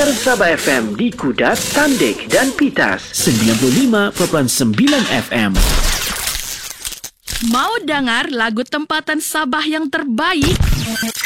Dengar Sabah FM di Kudat, Tandik dan Pitas 95.9 FM. Mau dengar lagu tempatan Sabah yang terbaik?